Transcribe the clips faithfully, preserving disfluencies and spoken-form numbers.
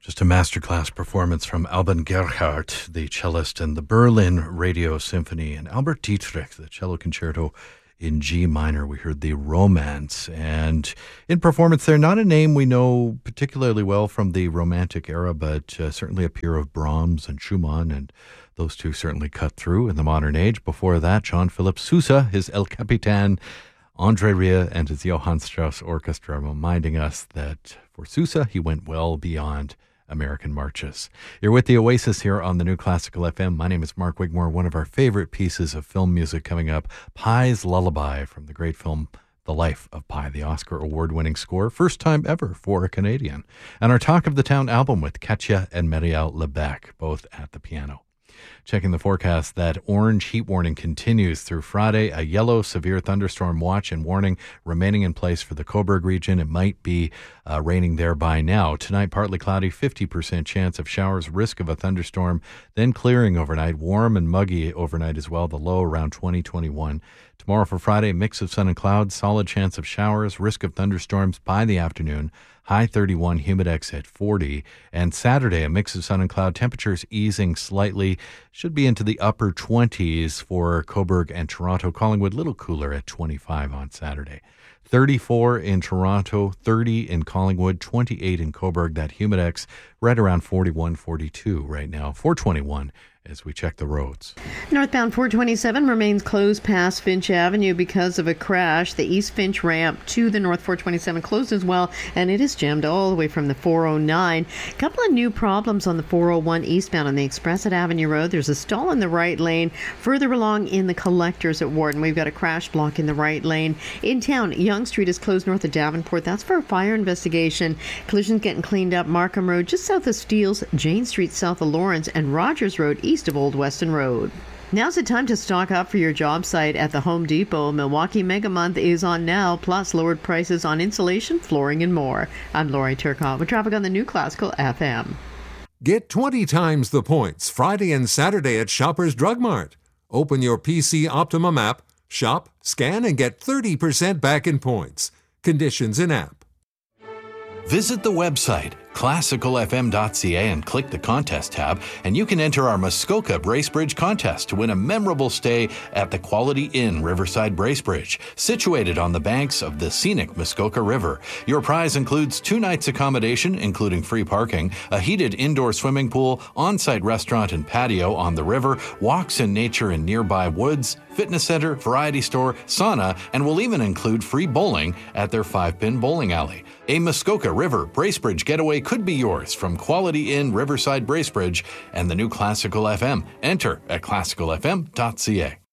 Just a masterclass performance from Alban Gerhardt, the cellist, and the Berlin Radio Symphony, and Albert Dietrich, the cello concerto in G minor. We heard the Romance, and in performance there, not a name we know particularly well from the Romantic era, but uh, certainly a peer of Brahms and Schumann, and those two certainly cut through in the modern age. Before that, Jean-Philippe Sousa, his El Capitan, André Rieu, and his Johann Strauss Orchestra, reminding us that for Sousa, he went well beyond American marches. You're with the Oasis here on the New Classical F M. My name is Mark Wigmore. One of our favorite pieces of film music coming up, Pi's Lullaby from the great film The Life of Pi, the Oscar award-winning score, first time ever for a Canadian. And our Talk of the Town album with Katja and Marielle Lebec, both at the piano. Checking the forecast, that orange heat warning continues through Friday. A yellow severe thunderstorm watch and warning remaining in place for the Cobourg region. It might be uh, raining there by now. Tonight, partly cloudy, fifty percent chance of showers, risk of a thunderstorm, then clearing overnight. Warm and muggy overnight as well, the low around twenty, twenty-one. Tomorrow for Friday, mix of sun and clouds, solid chance of showers, risk of thunderstorms by the afternoon. High thirty-one, humidex at forty. And Saturday, a mix of sun and cloud, temperatures easing slightly. Should be into the upper twenties for Cobourg and Toronto. Collingwood, little cooler at twenty-five on Saturday. thirty-four in Toronto, thirty in Collingwood, twenty-eight in Cobourg. That humidex right around forty-one, forty-two right now. four twenty-one as we check the roads. Northbound four twenty-seven remains closed past Finch Avenue because of a crash. The East Finch ramp to the North four twenty-seven closed as well, and it is jammed all the way from the four oh nine. A couple of new problems on the four oh one eastbound on the Express at Avenue Road. There's a stall in the right lane. Further along in the Collectors at Warden, we've got a crash block in the right lane. In town, Yonge Street is closed north of Davenport. That's for a fire investigation. Collisions getting cleaned up. Markham Road just south of Steeles, Jane Street south of Lawrence, and Rogers Road east of Old Weston Road. Now's the time to stock up for your job site at the Home Depot. Milwaukee Mega Month is on now, plus lowered prices on insulation, flooring, and more. I'm Lori Turcotte with traffic on the New Classical F M. Get twenty times the points Friday and Saturday at Shoppers Drug Mart. Open your P C Optimum app, shop, scan, and get thirty percent back in points. Conditions in app. Visit the website, classical f m dot c a, and click the contest tab, and you can enter our Muskoka Bracebridge contest to win a memorable stay at the Quality Inn Riverside Bracebridge, situated on the banks of the scenic Muskoka River. Your prize includes two nights accommodation, including free parking, a heated indoor swimming pool, on-site restaurant and patio on the river, walks in nature in nearby woods, fitness center, variety store, sauna, and will even include free bowling at their five-pin bowling alley. A Muskoka River Bracebridge getaway could be yours from Quality Inn Riverside Bracebridge and the New Classical F M. Enter at classical f m dot c a.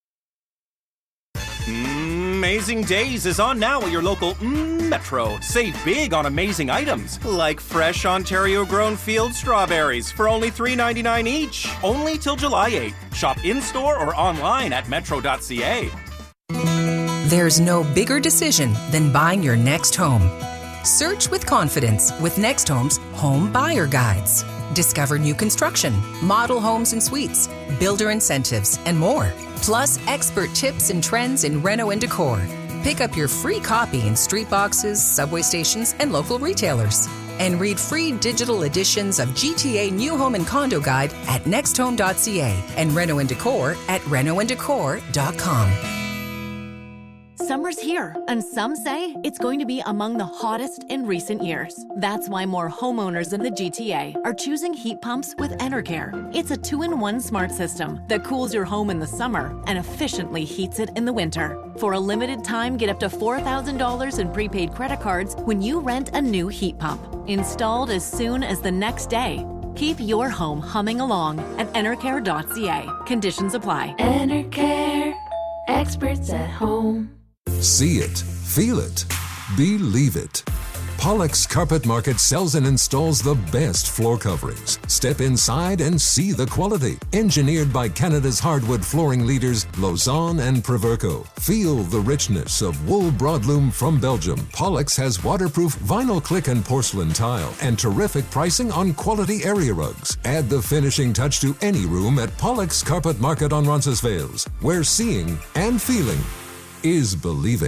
Amazing Days is on now at your local mm, Metro. Save big on amazing items, like fresh Ontario-grown field strawberries for only three ninety-nine each. Only till July eighth. Shop in-store or online at metro dot c a. There's no bigger decision than buying your next home. Search with confidence with Next Home's Home Buyer Guides. Discover new construction, model homes and suites, builder incentives, and more. Plus expert tips and trends in reno and decor. Pick up your free copy in street boxes, subway stations, and local retailers. And read free digital editions of G T A New Home and Condo Guide at next home dot c a and Reno and Decor at reno and decor dot com. Summer's here, and some say it's going to be among the hottest in recent years. That's why more homeowners in the G T A are choosing heat pumps with Enercare. It's a two-in-one smart system that cools your home in the summer and efficiently heats it in the winter. For a limited time, get up to four thousand dollars in prepaid credit cards when you rent a new heat pump. Installed as soon as the next day. Keep your home humming along at enercare dot c a. Conditions apply. Enercare. Experts at home. See it, feel it, believe it. Pollux Carpet Market sells and installs the best floor coverings. Step inside and see the quality. Engineered by Canada's hardwood flooring leaders, Lausanne and Proverco. Feel the richness of wool broadloom from Belgium. Pollux has waterproof vinyl click and porcelain tile and terrific pricing on quality area rugs. Add the finishing touch to any room at Pollux Carpet Market on Roncesvalles, where seeing and feeling is believing.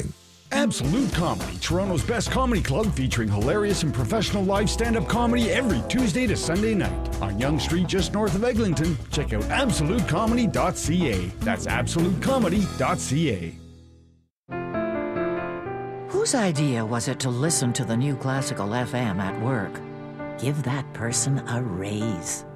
Absolute Comedy, Toronto's best comedy club featuring hilarious and professional live stand-up comedy every Tuesday to Sunday night. On Yonge Street, just north of Eglinton, check out absolute comedy dot c a. That's absolute comedy dot c a. Whose idea was it to listen to the new classical F M at work? Give that person a raise.